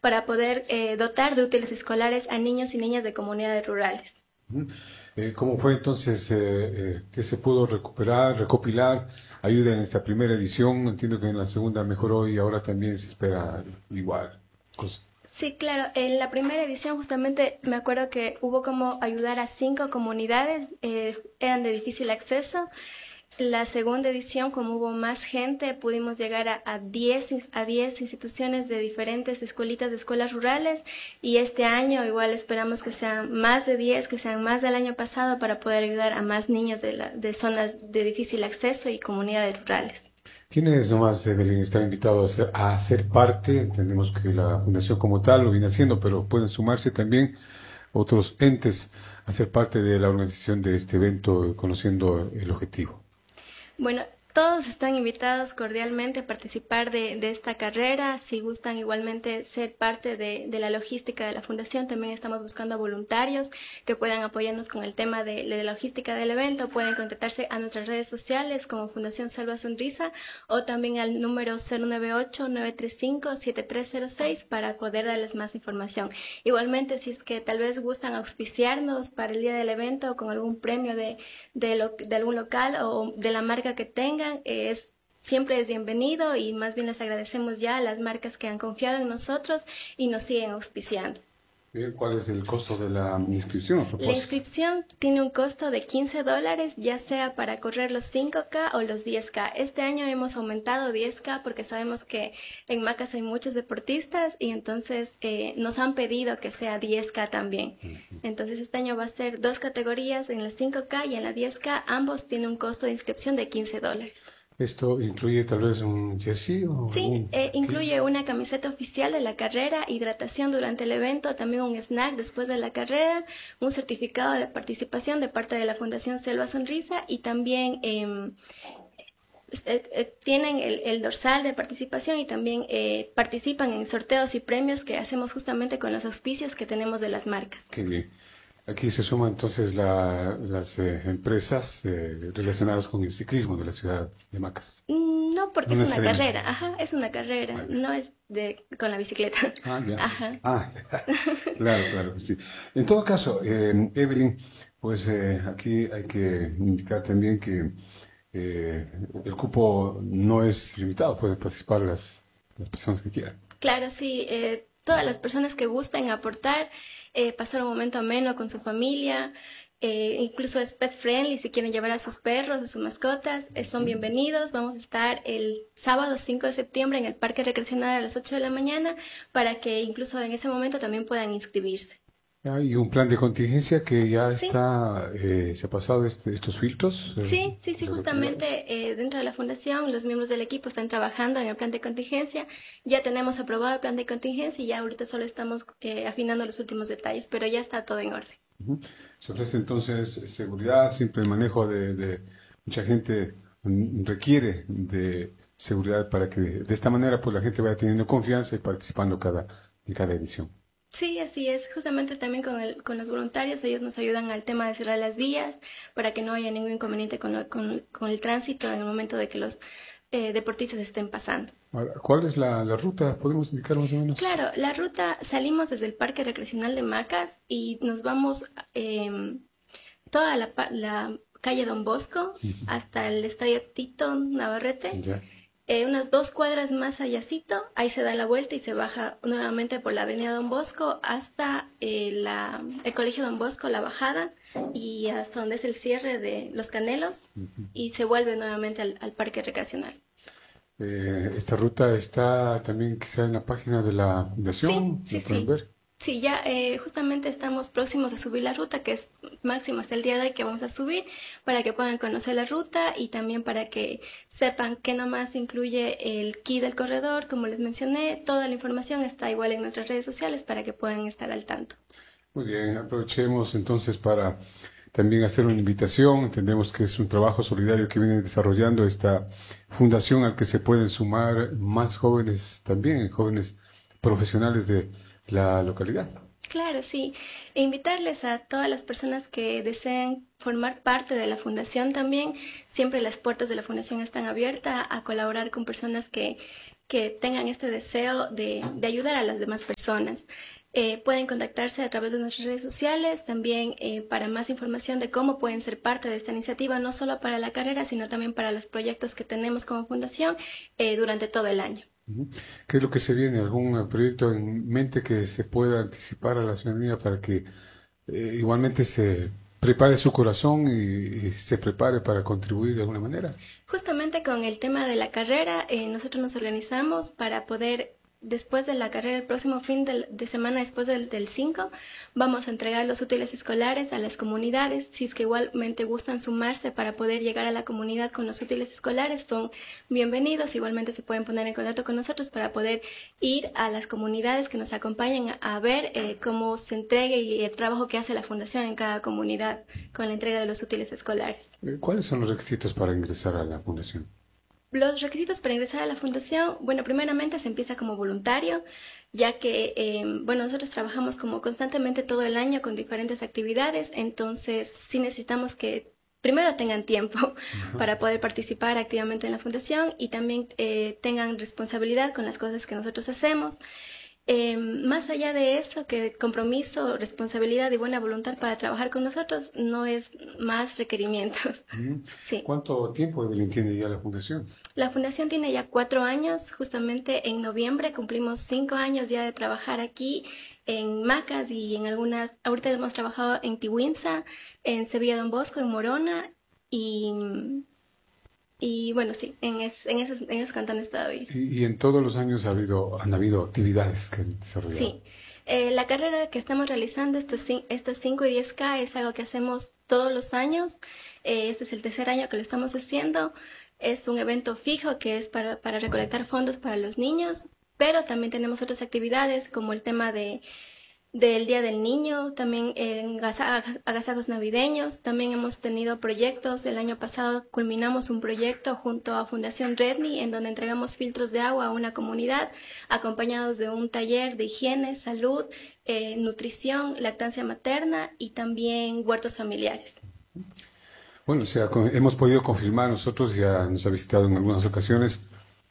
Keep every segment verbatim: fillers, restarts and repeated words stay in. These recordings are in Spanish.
para poder eh, dotar de útiles escolares a niños y niñas de comunidades rurales. Eh, ¿Cómo fue entonces eh, eh, que se pudo recuperar, recopilar ayuda en esta primera edición? Entiendo que en la segunda mejoró y ahora también se espera igual. Cosa. Sí, claro. En la primera edición justamente me acuerdo que hubo como ayudar a cinco comunidades, eh, eran de difícil acceso. La segunda edición, como hubo más gente, pudimos llegar a, a diez a diez instituciones de diferentes escuelitas de escuelas rurales, y este año igual esperamos que sean más de diez, que sean más del año pasado, para poder ayudar a más niños de, la, de zonas de difícil acceso y comunidades rurales. ¿Quiénes nomás, Evelyn, están invitados a ser, a ser parte? Entendemos que la fundación como tal lo viene haciendo, pero pueden sumarse también otros entes a ser parte de la organización de este evento, conociendo el objetivo. Bueno, todos están invitados cordialmente a participar de, de esta carrera. Si gustan igualmente ser parte de, de la logística de la fundación, también estamos buscando voluntarios que puedan apoyarnos con el tema de, de la logística del evento. Pueden contactarse a nuestras redes sociales como Fundación Selva Sonrisa, o también al número cero nueve ocho, nueve tres cinco, siete tres cero seis para poder darles más información. Igualmente, si es que tal vez gustan auspiciarnos para el día del evento con algún premio de, de, lo, de algún local o de la marca que tengan, es siempre es bienvenido, y más bien les agradecemos ya a las marcas que han confiado en nosotros y nos siguen auspiciando. ¿Cuál es el costo de la inscripción a propósito? La inscripción tiene un costo de quince dólares, ya sea para correr los cinco K o los diez K. Este año hemos aumentado diez K porque sabemos que en Macas hay muchos deportistas, y entonces eh, nos han pedido que sea diez K también. Entonces este año va a ser dos categorías, en la cinco K y en la diez K. Ambos tienen un costo de inscripción de quince dólares. ¿Esto incluye tal vez un jersey? O sí, un... eh, incluye una camiseta oficial de la carrera, hidratación durante el evento, también un snack después de la carrera, un certificado de participación de parte de la Fundación Selva Sonrisa, y también eh, eh, tienen el, el dorsal de participación, y también eh, participan en sorteos y premios que hacemos justamente con los auspicios que tenemos de las marcas. Qué bien. Aquí se suman entonces la, las eh, empresas eh, relacionadas con el ciclismo de la ciudad de Macas. No, porque no es una carrera, ajá, es una carrera, ah, no es de con la bicicleta. Ah, ya. Ajá. Ah, claro, claro, sí. En todo caso, eh, Evelyn, pues eh, aquí hay que indicar también que eh, el cupo no es limitado, pueden participar las, las personas que quieran. Claro, sí, eh, todas las personas que gusten aportar, eh, pasar un momento ameno con su familia, eh, incluso es pet friendly, si quieren llevar a sus perros, a sus mascotas, eh, son bienvenidos. Vamos a estar el sábado cinco de septiembre en el Parque Recreacional a las ocho de la mañana, para que incluso en ese momento también puedan inscribirse. Hay un plan de contingencia que ya sí. está, eh, se ha pasado este, estos filtros. Eh, sí, sí, sí, justamente eh, dentro de la fundación los miembros del equipo están trabajando en el plan de contingencia. Ya tenemos aprobado el plan de contingencia y ya ahorita solo estamos eh, afinando los últimos detalles, pero ya está todo en orden. Uh-huh. Se ofrece entonces seguridad, siempre el manejo de, de mucha gente requiere de seguridad para que de esta manera pues la gente vaya teniendo confianza y participando cada, en cada edición. Sí, así es. Justamente también con, el, con los voluntarios, ellos nos ayudan al tema de cerrar las vías para que no haya ningún inconveniente con, lo, con, con el tránsito en el momento de que los eh, deportistas estén pasando. ¿Cuál es la, la ruta? ¿Podemos indicar más o menos? Claro, la ruta, salimos desde el Parque Recreacional de Macas y nos vamos eh, toda la, la calle Don Bosco uh-huh. hasta el Estadio Tito Navarrete. Yeah. Eh, unas dos cuadras más allácito, ahí se da la vuelta y se baja nuevamente por la avenida Don Bosco hasta eh, la, el colegio Don Bosco, la bajada, y hasta donde es el cierre de Los Canelos, uh-huh. y se vuelve nuevamente al, al parque recreacional. Eh, esta ruta está también quizá en la página de la fundación, sí, sí, ¿la pueden sí. ver? Sí, ya eh, justamente estamos próximos a subir la ruta, que es máximo hasta el día de hoy que vamos a subir, para que puedan conocer la ruta y también para que sepan que nomás incluye el kit del corredor, como les mencioné. Toda la información está igual en nuestras redes sociales para que puedan estar al tanto. Muy bien, aprovechemos entonces para también hacer una invitación. Entendemos que es un trabajo solidario que viene desarrollando esta fundación al que se pueden sumar más jóvenes también, jóvenes profesionales de la localidad. Claro, sí. E invitarles a todas las personas que deseen formar parte de la fundación también. Siempre las puertas de la fundación están abiertas a colaborar con personas que que tengan este deseo de, de ayudar a las demás personas. Eh, pueden contactarse a través de nuestras redes sociales, también eh, para más información de cómo pueden ser parte de esta iniciativa, no solo para la carrera, sino también para los proyectos que tenemos como fundación eh, durante todo el año. ¿Qué es lo que se viene? ¿Algún proyecto en mente que se pueda anticipar a la ciudadanía para que eh, igualmente se prepare su corazón y, y se prepare para contribuir de alguna manera? Justamente con el tema de la carrera, eh, nosotros nos organizamos para poder, después de la carrera, el próximo fin de, de semana, después del, del cinco, vamos a entregar los útiles escolares a las comunidades. Si es que igualmente gustan sumarse para poder llegar a la comunidad con los útiles escolares, son bienvenidos. Igualmente se pueden poner en contacto con nosotros para poder ir a las comunidades que nos acompañen a, a ver eh, cómo se entregue y el trabajo que hace la Fundación en cada comunidad con la entrega de los útiles escolares. ¿Cuáles son los requisitos para ingresar a la Fundación? Los requisitos para ingresar a la fundación, bueno, primeramente se empieza como voluntario, ya que, eh, bueno, nosotros trabajamos como constantemente todo el año con diferentes actividades, entonces sí necesitamos que primero tengan tiempo uh-huh. para poder participar activamente en la fundación y también eh, tengan responsabilidad con las cosas que nosotros hacemos. Eh, más allá de eso, que compromiso, responsabilidad y buena voluntad para trabajar con nosotros, no es más requerimientos. Mm. Sí. ¿Cuánto tiempo, Evelyn, tiene ya la Fundación? La Fundación tiene ya cuatro años. Justamente en noviembre cumplimos cinco años ya de trabajar aquí en Macas y en algunas... Ahorita hemos trabajado en Tiwinsa, en Sevilla Don Bosco, en Morona y... Y bueno, sí, en, es, en, esos, en esos cantones todavía. Y, y en todos los años ha habido, han habido actividades que han desarrollado. Sí, eh, la carrera que estamos realizando, estos, estas cinco y diez K, es algo que hacemos todos los años. Eh, este es el tercer año que lo estamos haciendo. Es un evento fijo que es para, para recolectar fondos para los niños, pero también tenemos otras actividades como el tema de... del Día del Niño, también en agasajos navideños. También hemos tenido proyectos. El año pasado culminamos un proyecto junto a Fundación Redney en donde entregamos filtros de agua a una comunidad, acompañados de un taller de higiene, salud, eh, nutrición, lactancia materna y también huertos familiares. Bueno, o sea, hemos podido confirmar, nosotros ya nos ha visitado en algunas ocasiones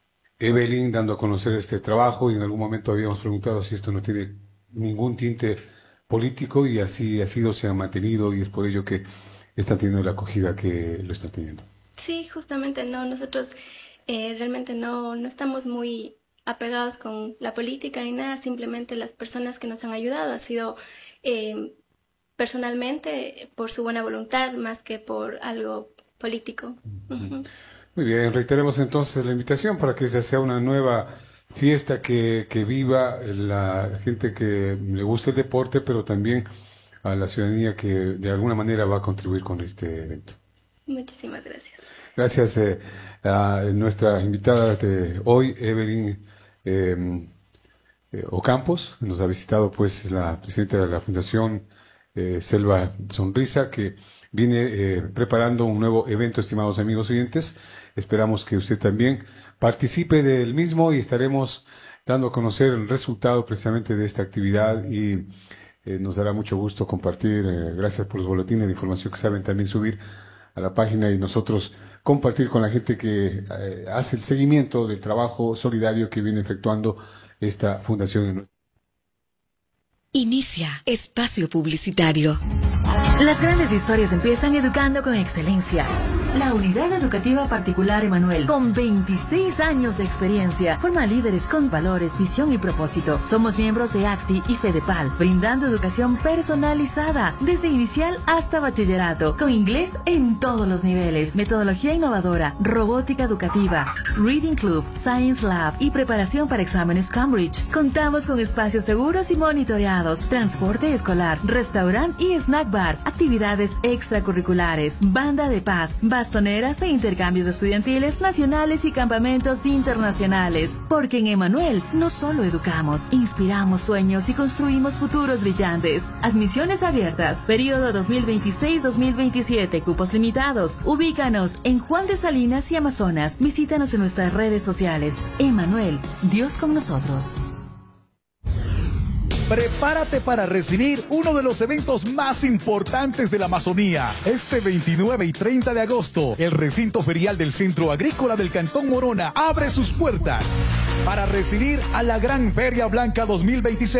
Evelyn dando a conocer este trabajo, y en algún momento habíamos preguntado si esto no tiene ningún tinte político, y así ha sido, se ha mantenido, y es por ello que están teniendo la acogida que lo están teniendo. Sí, justamente no, nosotros eh, realmente no, no estamos muy apegados con la política ni nada, simplemente las personas que nos han ayudado ha sido eh, personalmente por su buena voluntad más que por algo político. Uh-huh. Muy bien, reiteremos entonces la invitación para que sea una nueva fiesta que, que viva la gente que le gusta el deporte, pero también a la ciudadanía que de alguna manera va a contribuir con este evento. Muchísimas gracias. Gracias eh, a nuestra invitada de hoy, Evelyn eh, eh, Ocampos. Nos ha visitado pues la presidenta de la Fundación eh, Selva Sonrisa, que viene eh, preparando un nuevo evento, estimados amigos oyentes. Esperamos que usted también participe del mismo y estaremos dando a conocer el resultado precisamente de esta actividad, y eh, nos dará mucho gusto compartir, eh, gracias por los boletines de información que saben también subir a la página, y nosotros compartir con la gente que eh, hace el seguimiento del trabajo solidario que viene efectuando esta fundación. Inicia espacio publicitario. Las grandes historias empiezan educando con excelencia. La Unidad Educativa Particular Emanuel, con veintiséis años de experiencia, forma líderes con valores, visión y propósito. Somos miembros de AXI y FEDEPAL, brindando educación personalizada, desde inicial hasta bachillerato, con inglés en todos los niveles, metodología innovadora, robótica educativa, Reading Club, Science Lab y preparación para exámenes Cambridge. Contamos con espacios seguros y monitoreados, transporte escolar, restaurante y snack bar, actividades extracurriculares, banda de paz, bastoneras e intercambios estudiantiles nacionales y campamentos internacionales. Porque en Emanuel no solo educamos, inspiramos sueños y construimos futuros brillantes. Admisiones abiertas, periodo dos mil veintiséis dos mil veintisiete, cupos limitados. Ubícanos en Juan de Salinas y Amazonas. Visítanos en nuestras redes sociales. Emanuel, Dios con nosotros. Prepárate para recibir uno de los eventos más importantes de la Amazonía. Este veintinueve y treinta de agosto, el recinto ferial del Centro Agrícola del Cantón Morona abre sus puertas. para recibir a la Gran Feria Blanca dos mil veintiséis.